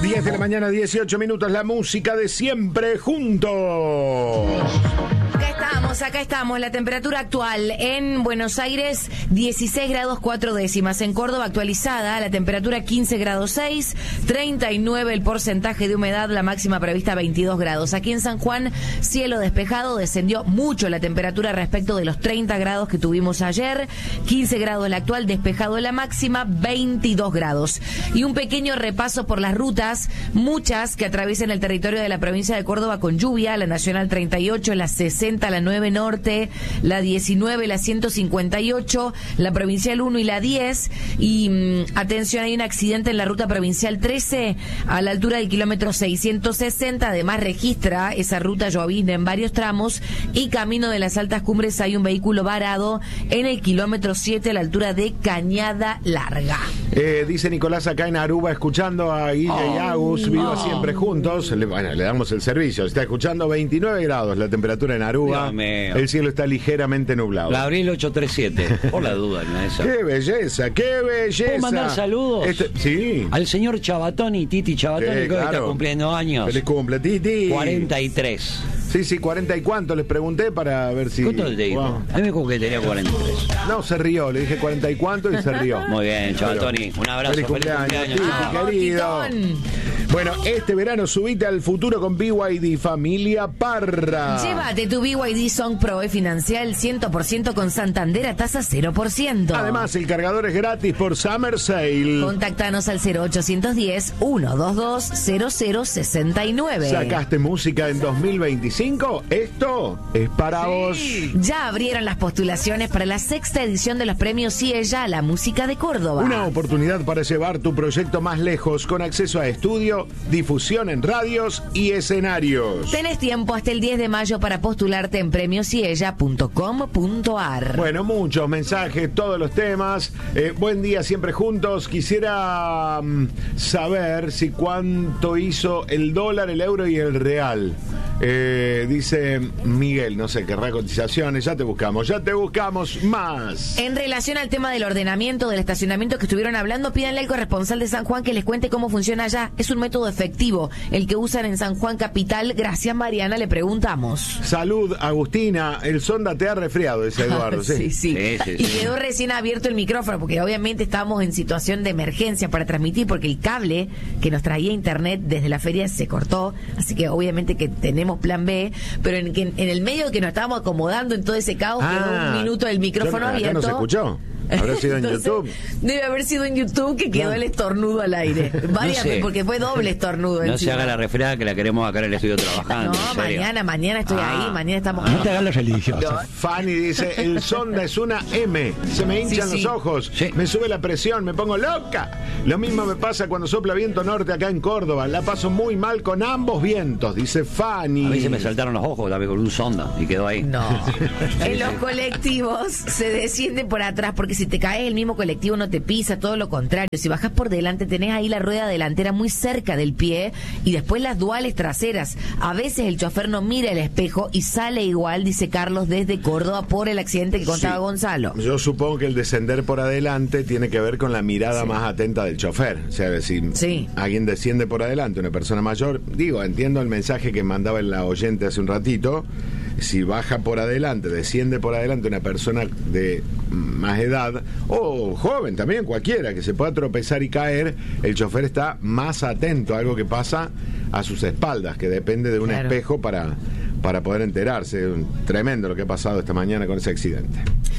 10 de la mañana, 18 minutos, la música de siempre juntos. Acá estamos, la temperatura actual en Buenos Aires 16 grados 4 décimas, en Córdoba actualizada la temperatura 15 grados 6, 39 el porcentaje de humedad, la máxima prevista 22 grados. Aquí en San Juan, cielo despejado, descendió mucho la temperatura respecto de los 30 grados que tuvimos ayer, 15 grados la actual, despejado la máxima, 22 grados. Y un pequeño repaso por las rutas, muchas que atraviesan el territorio de la provincia de Córdoba con lluvia, la Nacional 38, la 60, la 9 Norte, la 19, la 158, la Provincial 1 y la 10. Y atención, hay un accidente en la ruta Provincial 13 a la altura del kilómetro 660. Además registra esa ruta llovizna en varios tramos, y camino de las Altas Cumbres hay un vehículo varado en el kilómetro 7 a la altura de Cañada Larga. Dice Nicolás acá en Aruba, escuchando a Guille y Agus, viva siempre juntos. Le damos el servicio. Está escuchando, 29 grados la temperatura en Aruba. El cielo está ligeramente nublado. La abril 837, por la duda. ¿No? ¡Qué belleza, qué belleza! ¿Puedo mandar saludos? Sí. Al señor Chabatoni, Titi Chabatoni, que hoy está cumpliendo años. ¡Feliz cumple, Titi! 43. Sí, 40 y cuánto, les pregunté para ver si... ¿Cuánto te digo? Wow. A mí me dijo que tenía 43. No, se rió, le dije 40 y cuánto y se rió. Muy bien, Chabatoni, un abrazo, feliz cumpleaños. Titi, querido. Bueno, este verano subite al futuro con BYD Familia Parra. Llévate tu BYD Song Pro y financia el 100% con Santander a tasa 0%. Además, el cargador es gratis por Summer Sale. Contactanos al 0810-122-0069. ¿Sacaste música en 2025? Esto es para vos. Ya abrieron las postulaciones para la sexta edición de los premios Ciella, la música de Córdoba. Una oportunidad para llevar tu proyecto más lejos, con acceso a estudio, difusión en radios y escenarios. Tenés tiempo hasta el 10 de mayo para postularte en premiosiella.com.ar. Bueno, muchos mensajes, todos los temas. Buen día, siempre juntos. Quisiera saber si cuánto hizo el dólar, el euro y el real. Dice Miguel, no sé, querrá cotizaciones. Ya te buscamos más. En relación al tema del ordenamiento del estacionamiento que estuvieron hablando, pídanle al corresponsal de San Juan que les cuente cómo funciona allá. Es un método efectivo el que usan en San Juan Capital. Gracias, Mariana, le preguntamos. Salud, Agustina. El sonda te ha resfriado, dice Eduardo. Sí. Y quedó recién abierto el micrófono porque obviamente estábamos en situación de emergencia para transmitir, porque el cable que nos traía internet desde la feria se cortó, así que obviamente que tenemos plan B, pero en el medio de que nos estábamos acomodando en todo ese caos, quedó un minuto el micrófono abierto. ¿No se escuchó? ¿Habrá sido en YouTube? Debe haber sido en YouTube, que quedó el estornudo al aire. Porque fue doble estornudo. No se haga la resfriada, que la queremos acá en el estudio trabajando. No, mañana estoy ahí, mañana estamos. No te hagas los religiosos. Fanny dice, el sonda es una M, se me hinchan los ojos, me sube la presión, me pongo loca. Lo mismo me pasa cuando sopla viento norte acá en Córdoba, la paso muy mal con ambos vientos, dice Fanny. A mí se me saltaron los ojos también con un sonda y quedó ahí. No. En los colectivos se desciende por atrás, porque si te caes el mismo colectivo no te pisa, todo lo contrario. Si bajas por delante tenés ahí la rueda delantera muy cerca del pie y después las duales traseras. A veces el chofer no mira el espejo y sale igual, dice Carlos desde Córdoba, por el accidente que contaba Gonzalo. Yo supongo que el descender por adelante tiene que ver con la mirada más atenta del chofer. O sea, si alguien desciende por adelante, una persona mayor, entiendo el mensaje que mandaba la oyente hace un ratito. Si baja por adelante, desciende por adelante una persona de más edad, o joven también, cualquiera, que se pueda tropezar y caer, el chofer está más atento a algo que pasa a sus espaldas, que depende de un espejo para poder enterarse. Tremendo lo que ha pasado esta mañana con ese accidente.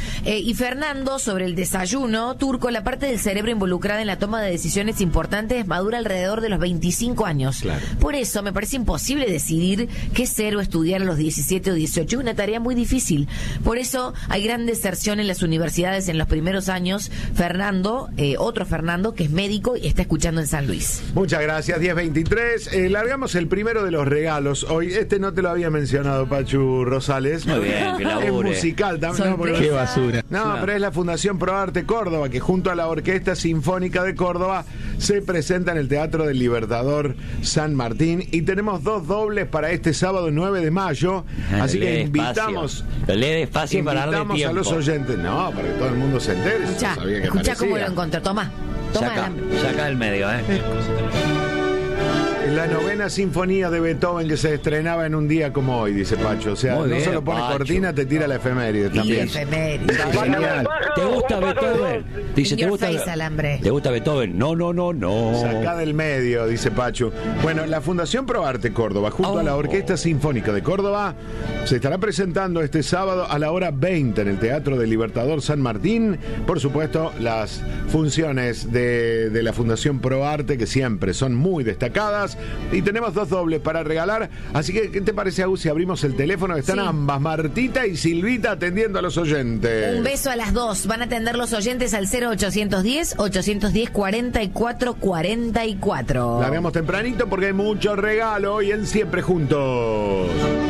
Y Fernando, sobre el desayuno, Turco, la parte del cerebro involucrada en la toma de decisiones importantes madura alrededor de los 25 años. Claro. Por eso me parece imposible decidir qué ser o estudiar a los 17 o 18. Es una tarea muy difícil. Por eso hay gran deserción en las universidades en los primeros años. Fernando, otro Fernando, que es médico y está escuchando en San Luis. Muchas gracias, 10:23. Largamos el primero de los regalos. Hoy, no te lo había mencionado, Pachu Rosales. Muy bien, que labure. Es musical también. Qué basura. No, pero es la Fundación ProArte Córdoba, que junto a la Orquesta Sinfónica de Córdoba se presenta en el Teatro del Libertador San Martín. Y tenemos 2 dobles para este sábado 9 de mayo. Así que invitamos. Lee despacio para darle tiempo. A los oyentes. No, para que todo el mundo se entere. Escucha cómo lo encontró. Toma. Saca del medio, La 9ª sinfonía de Beethoven que se estrenaba en un día como hoy, dice Pacho. O sea, muy no bien, solo pone Pacho. Cortina, te tira la efeméride también. Efeméride. Genial. ¿Te gusta Beethoven? Dice, ¿te Señor gusta, Seis Alambre. ¿te gusta Beethoven? No. Sacá del medio, dice Pachu. Bueno, la Fundación ProArte Córdoba, junto a la Orquesta Sinfónica de Córdoba, se estará presentando este sábado a la hora 20 en el Teatro del Libertador San Martín. Por supuesto, las funciones de la Fundación ProArte, que siempre son muy destacadas. Y tenemos 2 dobles para regalar. Así que, ¿qué te parece, Agus, si abrimos el teléfono? Están ambas, Martita y Silvita, atendiendo a los oyentes. Un beso a las 2. Van a atender los oyentes al 0810-810-4444. La veamos tempranito porque hay mucho regalo hoy en Siempre Juntos.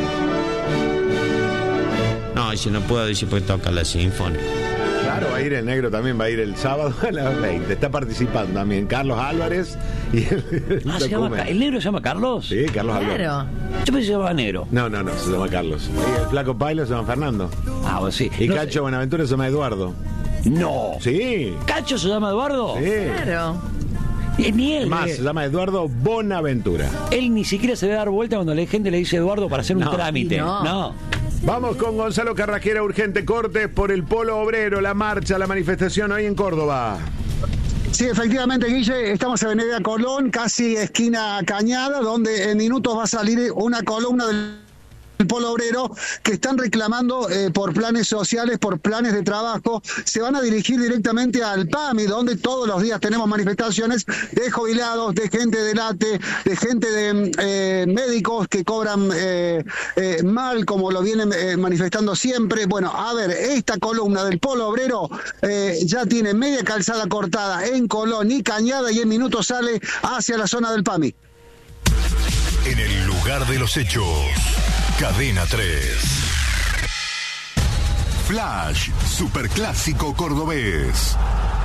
No, si no puedo decir porque toca la sinfónica. Claro, va a ir el negro también, va a ir el sábado a las 20. Está participando también Carlos Álvarez y ¿El negro se llama Carlos? Sí, Carlos Álvarez. Claro. Yo pensé que se llama negro. No, se llama Carlos. Y el flaco Pailo se llama Fernando. Ah, pues sí. Y No Cacho sé. Buenaventura se llama Eduardo. No. Sí. ¿Cacho se llama Eduardo? Sí. Claro. Ni él. Más, se llama Eduardo Bonaventura. Él ni siquiera se debe dar vuelta cuando la gente le dice Eduardo para hacer un trámite. No. Vamos con Gonzalo Carrasquera, urgente corte por el Polo Obrero, la marcha, la manifestación hoy en Córdoba. Sí, efectivamente, Guille, estamos en Avenida Colón, casi esquina Cañada, donde en minutos va a salir una columna del Polo Obrero que están reclamando por planes sociales, por planes de trabajo. Se van a dirigir directamente al PAMI, donde todos los días tenemos manifestaciones de jubilados, de gente de late, de gente de médicos que cobran mal, como lo vienen manifestando siempre. Bueno, a ver, esta columna del Polo Obrero ya tiene media calzada cortada en Colón y Cañada, y en minutos sale hacia la zona del PAMI. En el lugar de los hechos, Cadena 3. Flash, superclásico cordobés.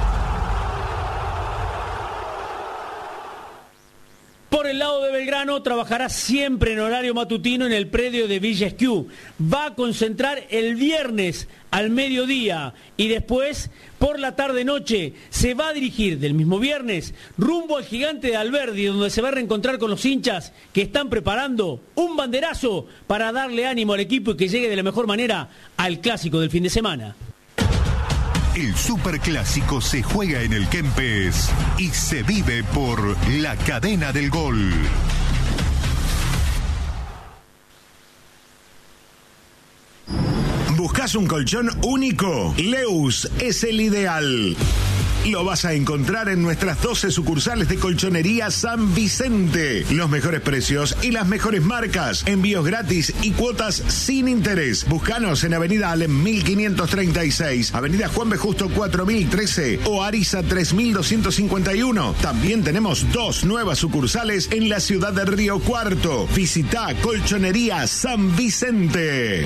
Por el lado de Belgrano trabajará siempre en horario matutino en el predio de Villa Esquiú. Va a concentrar el viernes al mediodía y después por la tarde-noche se va a dirigir del mismo viernes rumbo al Gigante de Alberdi, donde se va a reencontrar con los hinchas que están preparando un banderazo para darle ánimo al equipo y que llegue de la mejor manera al clásico del fin de semana. El superclásico se juega en el Kempes y se vive por la cadena del gol. ¿Buscas un colchón único? Leus es el ideal. Lo vas a encontrar en nuestras 12 sucursales de Colchonería San Vicente. Los mejores precios y las mejores marcas. Envíos gratis y cuotas sin interés. Búscanos en Avenida Alem 1536, Avenida Juan B. Justo 4013 o Ariza 3251. También tenemos 2 nuevas sucursales en la ciudad de Río Cuarto. Visita Colchonería San Vicente.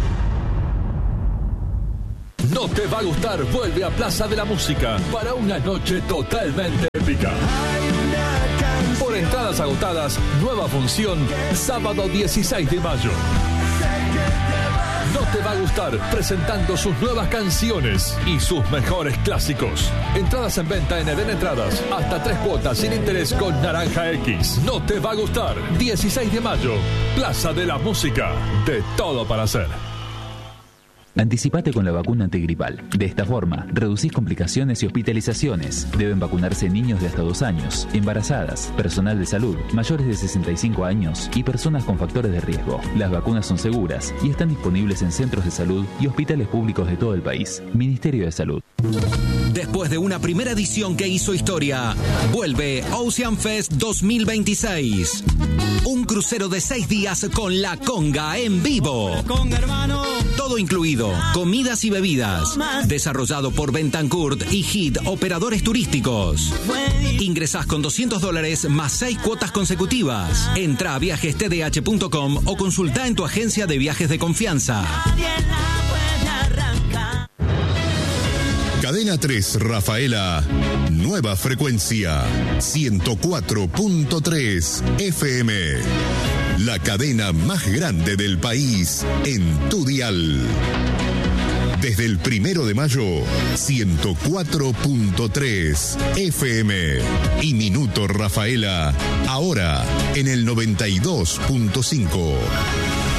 No te va a gustar, vuelve a Plaza de la Música para una noche totalmente épica. Por entradas agotadas, nueva función, sábado 16 de mayo. No te va a gustar, presentando sus nuevas canciones y sus mejores clásicos. Entradas en venta en Eden Entradas, hasta 3 cuotas sin interés con Naranja X. No te va a gustar, 16 de mayo, Plaza de la Música, de todo para hacer. Anticipate con la vacuna antigripal. De esta forma, reducís complicaciones y hospitalizaciones. Deben vacunarse niños de hasta 2 años, embarazadas, personal de salud, mayores de 65 años y personas con factores de riesgo. Las vacunas son seguras y están disponibles en centros de salud y hospitales públicos de todo el país. Ministerio de Salud. Después de una primera edición que hizo historia, vuelve Ocean Fest 2026. Un crucero de 6 días con La Conga en vivo. Todo incluido, comidas y bebidas. Desarrollado por Bentancourt y HIT Operadores Turísticos. Ingresás con $200 más 6 cuotas consecutivas. Entra a viajestdh.com o consulta en tu agencia de viajes de confianza. Cadena 3, Rafaela. Nueva frecuencia. 104.3 FM. La cadena más grande del país en tu dial. Desde el 1 de mayo, 104.3 FM. Y Minuto Rafaela, ahora en el 92.5.